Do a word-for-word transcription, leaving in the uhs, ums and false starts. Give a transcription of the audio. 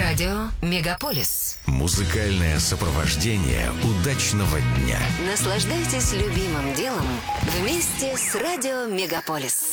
Радио Мегаполис. Музыкальное сопровождение удачного дня. Наслаждайтесь любимым делом вместе с Радио Мегаполис.